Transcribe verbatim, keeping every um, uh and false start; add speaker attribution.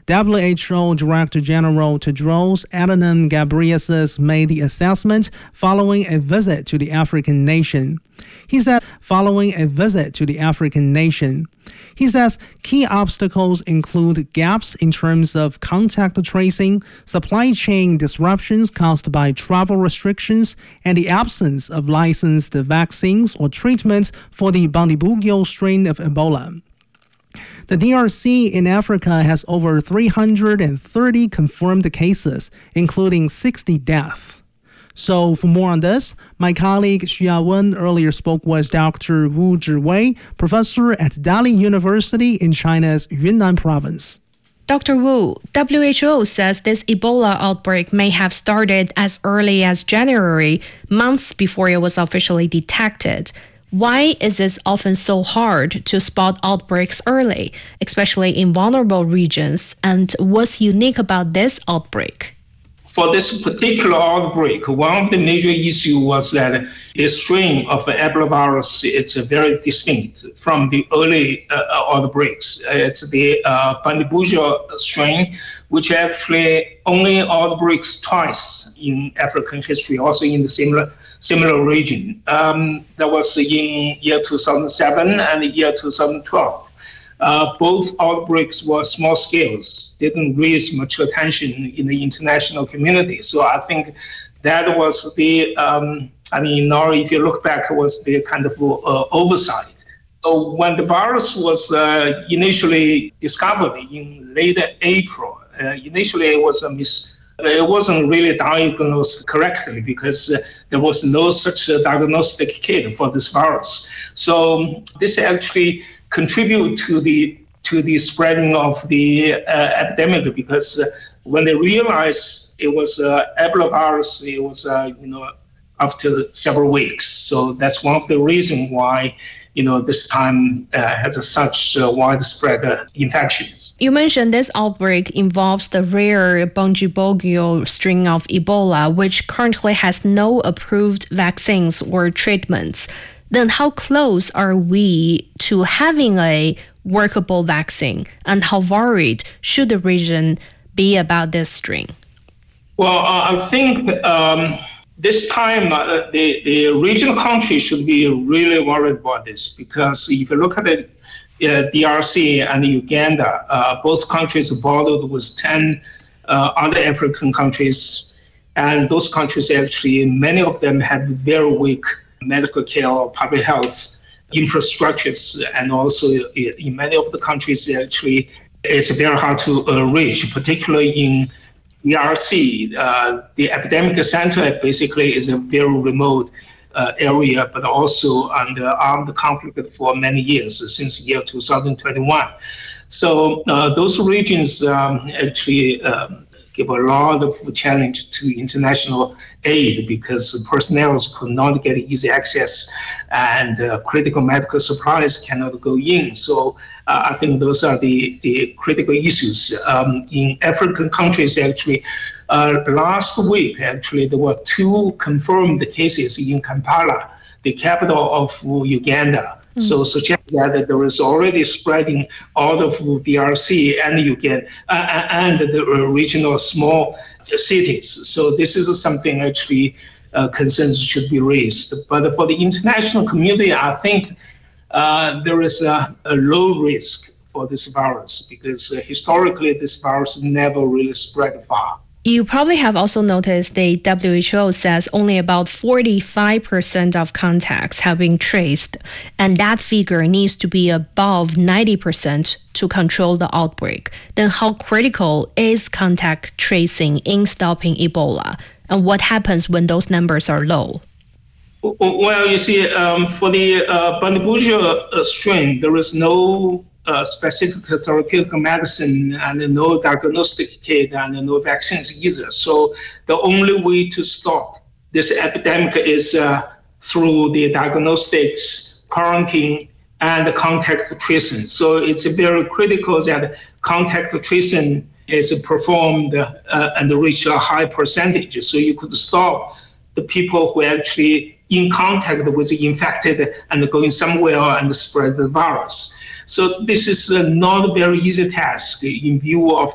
Speaker 1: W H O Director General Tedros Adhanom Ghebreyesus made the assessment following a visit to the African nation. He said, following a visit to the African nation. He says key obstacles include gaps in terms of contact tracing, supply chain disruptions caused by travel restrictions, and the absence of licensed vaccines or treatments for the Bundibugyo strain of Ebola. The D R C in Africa has over three hundred thirty confirmed cases, including sixty deaths. So for more on this, my colleague Xu Yawen earlier spoke with Doctor Wu Zhiwei, professor at Dali University in China's Yunnan province.
Speaker 2: Doctor Wu, W H O says this Ebola outbreak may have started as early as January, months before it was officially detected. Why is it often so hard to spot outbreaks early, especially in vulnerable regions? And what's unique about this outbreak?
Speaker 3: For this particular outbreak, one of the major issues was that the strain of Ebola virus is very distinct from the early uh, outbreaks. It's the uh, Bundibugyo strain, which actually only outbreaks twice in African history, also in the similar similar region. Um, that was in year two thousand seven and year two thousand twelve. Uh, both outbreaks were small scales, didn't raise much attention in the international community. So I think that was the, um, I mean, now if you look back, it was the kind of uh, oversight. So when the virus was uh, initially discovered in late April, uh, initially it was a mis- it wasn't really diagnosed correctly because uh, there was no such uh, diagnostic kit for this virus. So this actually contribute to the to the spreading of the uh, epidemic because uh, when they realized it was uh, Ebola virus, it was uh, you know after several weeks. So that's one of the reasons why you know this time uh, has a such uh, widespread uh, infections.
Speaker 2: You mentioned this outbreak involves the rare Bundibugyo strain of Ebola, which currently has no approved vaccines or treatments. Then how close are we to having a workable vaccine, and how worried should the region be about this strain?
Speaker 3: Well, uh, I think um, this time uh, the, the regional countries should be really worried about this because if you look at the uh, D R C and Uganda, uh, both countries are bordered with ten uh, other African countries, and those countries actually, many of them have very weak medical care or public health infrastructures, and also in many of the countries actually it's very hard to uh, reach, particularly in D R C. Uh, the epidemic center basically is a very remote uh, area, but also under armed conflict for many years, since year two thousand twenty-one. So uh, those regions um, actually um, give a lot of challenge to international aid because personnel could not get easy access and uh, critical medical supplies cannot go in. So uh, I think those are the, the critical issues. Um, in African countries, actually, uh, last week, actually, there were two confirmed cases in Kampala, the capital of Uganda. Mm. So suggests that there is already spreading out of D R C and Uganda uh, and the regional small cities. So this is something actually uh, concerns should be raised. But for the international community, I think uh, there is a, a low risk for this virus because uh, historically this virus never really spread far.
Speaker 2: You probably have also noticed the W H O says only about forty-five percent of contacts have been traced, and that figure needs to be above ninety percent to control the outbreak. Then how critical is contact tracing in stopping Ebola, and what happens when those numbers are low?
Speaker 3: Well, you see, um, for the uh, Bundibugyo strain, there is no Uh, specific therapeutic medicine and no diagnostic kit and no vaccines either. So the only way to stop this epidemic is uh, through the diagnostics, quarantine, and contact tracing. So it's very critical that contact tracing is performed uh, and reach a high percentage. So you could stop the people who actually in contact with the infected and going somewhere and spread the virus. So this is uh, not a very easy task in view of